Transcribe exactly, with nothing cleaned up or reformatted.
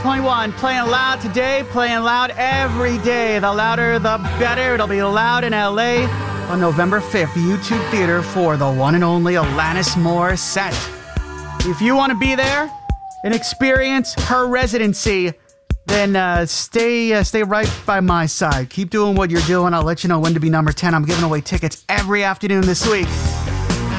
twenty-one, playing loud today, playing loud every day. The louder, the better. It'll be loud in L A on November fifth, YouTube Theater for the one and only Alanis Morissette. If you want to be there and experience her residency, then uh, stay uh, stay right by my side. Keep doing what you're doing. I'll let you know when to be number ten. I'm giving away tickets every afternoon this week.